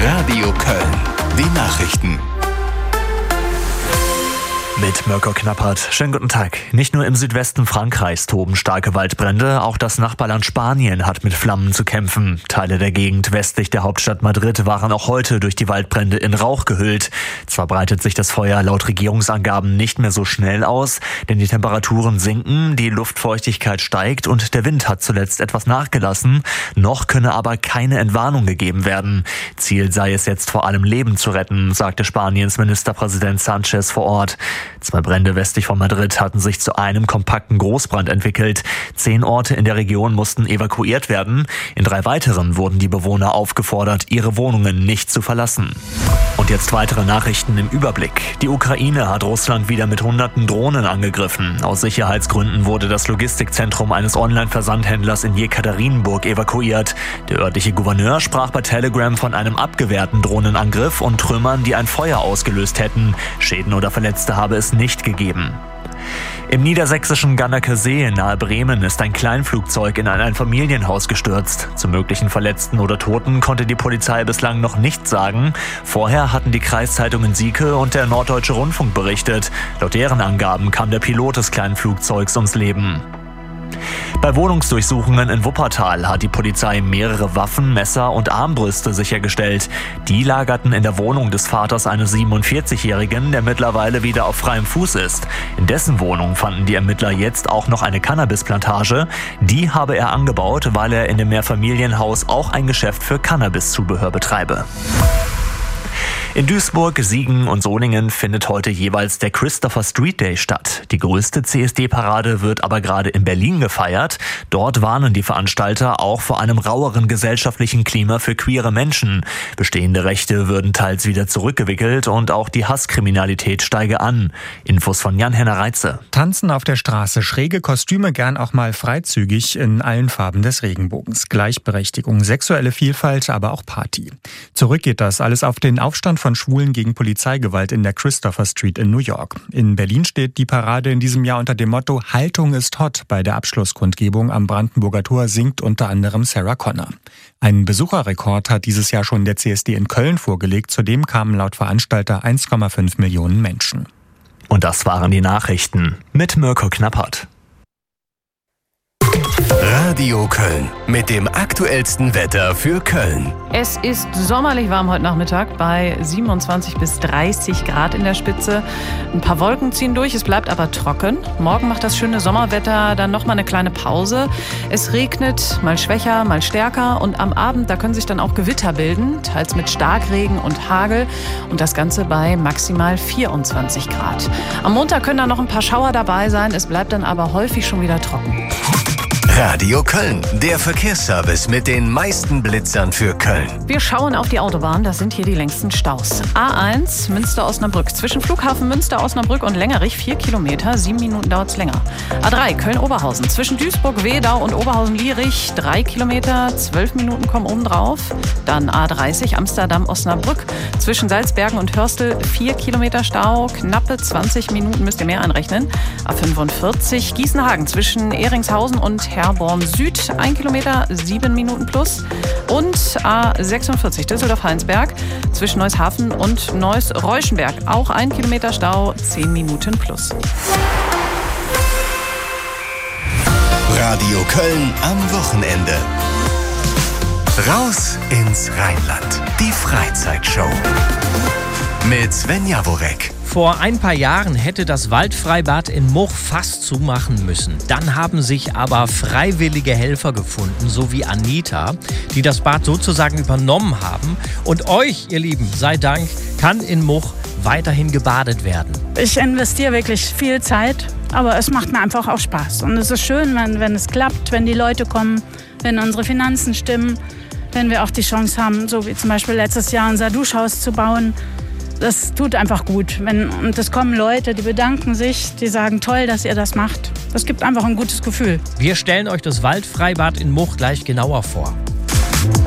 Radio Köln. Die Nachrichten. Mit Mirko Knappert. Schönen guten Tag. Nicht nur im Südwesten Frankreichs toben starke Waldbrände, auch das Nachbarland Spanien hat mit Flammen zu kämpfen. Teile der Gegend westlich der Hauptstadt Madrid waren auch heute durch die Waldbrände in Rauch gehüllt. Zwar breitet sich das Feuer laut Regierungsangaben nicht mehr so schnell aus, denn die Temperaturen sinken, die Luftfeuchtigkeit steigt und der Wind hat zuletzt etwas nachgelassen. Noch könne aber keine Entwarnung gegeben werden. Ziel sei es jetzt vor allem Leben zu retten, sagte Spaniens Ministerpräsident Sánchez vor Ort. 2 Brände westlich von Madrid hatten sich zu einem kompakten Großbrand entwickelt. 10 Orte in der Region mussten evakuiert werden. In 3 weiteren wurden die Bewohner aufgefordert, ihre Wohnungen nicht zu verlassen. Und jetzt weitere Nachrichten im Überblick. Die Ukraine hat Russland wieder mit hunderten Drohnen angegriffen. Aus Sicherheitsgründen wurde das Logistikzentrum eines Online-Versandhändlers in Jekaterinburg evakuiert. Der örtliche Gouverneur sprach bei Telegram von einem abgewehrten Drohnenangriff und Trümmern, die ein Feuer ausgelöst hätten. Schäden oder Verletzte habe es nicht gegeben. Im niedersächsischen Gannerkesee nahe Bremen ist ein Kleinflugzeug in ein Einfamilienhaus gestürzt. Zu möglichen Verletzten oder Toten konnte die Polizei bislang noch nichts sagen. Vorher hatten die Kreiszeitungen Sieke und der Norddeutsche Rundfunk berichtet. Laut deren Angaben kam der Pilot des Kleinflugzeugs ums Leben. Bei Wohnungsdurchsuchungen in Wuppertal hat die Polizei mehrere Waffen, Messer und Armbrüste sichergestellt. Die lagerten in der Wohnung des Vaters eines 47-Jährigen, der mittlerweile wieder auf freiem Fuß ist. In dessen Wohnung fanden die Ermittler jetzt auch noch eine Cannabisplantage. Die habe er angebaut, weil er in dem Mehrfamilienhaus auch ein Geschäft für Cannabiszubehör betreibe. In Duisburg, Siegen und Solingen findet heute jeweils der Christopher Street Day statt. Die größte CSD-Parade wird aber gerade in Berlin gefeiert. Dort warnen die Veranstalter auch vor einem raueren gesellschaftlichen Klima für queere Menschen. Bestehende Rechte würden teils wieder zurückgewickelt und auch die Hasskriminalität steige an. Infos von Jan-Henner Reitze. Tanzen auf der Straße, schräge Kostüme, gern auch mal freizügig in allen Farben des Regenbogens. Gleichberechtigung, sexuelle Vielfalt, aber auch Party. Zurück geht das alles auf den Aufstand von Schwulen gegen Polizeigewalt in der Christopher Street in New York. In Berlin steht die Parade in diesem Jahr unter dem Motto Haltung ist hot. Bei der Abschlusskundgebung am Brandenburger Tor singt unter anderem Sarah Connor. Einen Besucherrekord hat dieses Jahr schon der CSD in Köln vorgelegt. Zudem kamen laut Veranstalter 1,5 Millionen Menschen. Und das waren die Nachrichten mit Mirko Knappert. Radio Köln mit dem aktuellsten Wetter für Köln. Es ist sommerlich warm heute Nachmittag bei 27 bis 30 Grad in der Spitze. Ein paar Wolken ziehen durch, es bleibt aber trocken. Morgen macht das schöne Sommerwetter dann nochmal eine kleine Pause. Es regnet, mal schwächer, mal stärker und am Abend, da können sich dann auch Gewitter bilden, teils mit Starkregen und Hagel und das Ganze bei maximal 24 Grad. Am Montag können da noch ein paar Schauer dabei sein, es bleibt dann aber häufig schon wieder trocken. Radio Köln, der Verkehrsservice mit den meisten Blitzern für Köln. Wir schauen auf die Autobahn, das sind hier die längsten Staus. A1 Münster-Osnabrück, zwischen Flughafen Münster-Osnabrück und Lengerich 4 Kilometer, 7 Minuten dauert es länger. A3 Köln-Oberhausen, zwischen Duisburg-Wedau und Oberhausen-Lierich 3 Kilometer, 12 Minuten kommen oben drauf. Dann A30 Amsterdam-Osnabrück, zwischen Salzbergen und Hörstel 4 Kilometer Stau, knappe 20 Minuten müsst ihr mehr einrechnen. A45 Gießenhagen, zwischen Ehringshausen und Herborn Süd, 1 Kilometer, 7 Minuten plus. Und A46 Düsseldorf-Heinsberg zwischen Neushafen und Neuss-Reuschenberg, auch 1 Kilometer Stau, 10 Minuten plus. Radio Köln am Wochenende. Raus ins Rheinland. Die Freizeitshow. Mit Sven Jaworek. Vor ein paar Jahren hätte das Waldfreibad in Much fast zumachen müssen. Dann haben sich aber freiwillige Helfer gefunden, so wie Anita, die das Bad sozusagen übernommen haben. Und euch, ihr Lieben, sei Dank, kann in Much weiterhin gebadet werden. Ich investiere wirklich viel Zeit, aber es macht mir einfach auch Spaß. Und es ist schön, wenn es klappt, wenn die Leute kommen, wenn unsere Finanzen stimmen, wenn wir auch die Chance haben, so wie zum Beispiel letztes Jahr unser Duschhaus zu bauen. Das tut einfach gut. Und es kommen Leute, die bedanken sich, die sagen, toll, dass ihr das macht. Das gibt einfach ein gutes Gefühl. Wir stellen euch das Waldfreibad in Much gleich genauer vor.